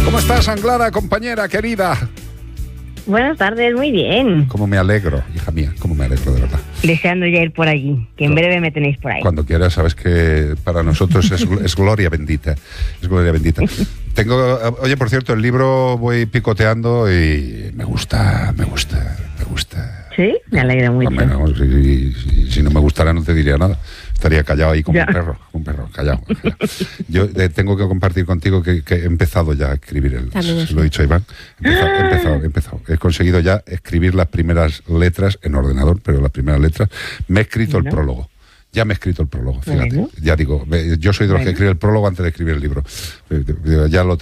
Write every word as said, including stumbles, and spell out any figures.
¿Cómo estás, Anglada, compañera querida? Buenas tardes, muy bien. Cómo me alegro, hija mía, cómo me alegro, de verdad. Deseando ya ir por allí, que en breve me tenéis por ahí. Cuando quieras, sabes que para nosotros es, es gloria bendita, es gloria bendita. Tengo, oye, por cierto, el libro voy picoteando y me gusta, me gusta, me gusta. Sí, me alegra mucho. Hombre, no, si, si, si no me gustara no te diría nada. Estaría callado ahí como ya. un perro, como un perro, callado. Yo eh, tengo que compartir contigo que, que he empezado ya a escribir el... Se lo he dicho a Iván. He empezado, he empezado, he empezado. He conseguido ya escribir las primeras letras en ordenador, pero las primeras letras. Me he escrito bueno. el prólogo. Ya me he escrito el prólogo, fíjate. Bueno. Ya digo, yo soy de los bueno. que escribe el prólogo antes de escribir el libro. Ya lo